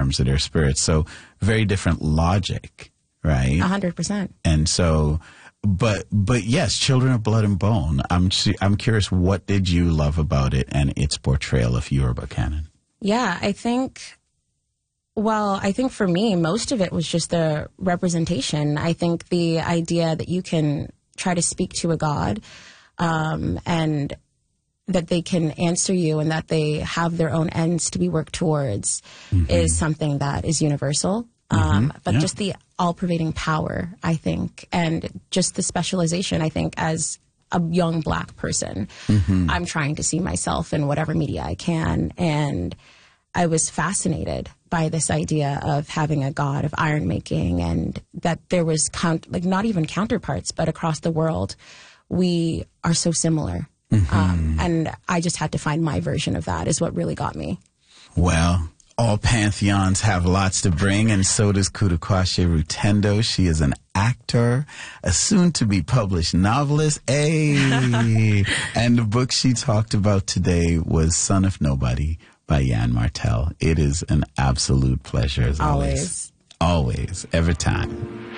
terms of their spirits. So very different logic, right? 100%. And so, but yes, Children of Blood and Bone. I'm curious, what did you love about it and its portrayal of Yoruba canon? Yeah, I think for me, most of it was just the representation. I think the idea that you can try to speak to a God, and that they can answer you and that they have their own ends to be worked towards is something that is universal. But just the all-pervading power, I think, and just the specialization, I think, as a young Black person, I'm trying to see myself in whatever media I can. And I was fascinated by this idea of having a god of iron making, and that there was not even counterparts, but across the world, we are so similar. And I just had to find my version of that is what really got me. Well, all pantheons have lots to bring, and so does Kudakwashe Rutendo. She is an actor, a soon-to-be published novelist. And the book she talked about today was Son of Nobody by Yann Martel. It is an absolute pleasure, as always. Always, every time.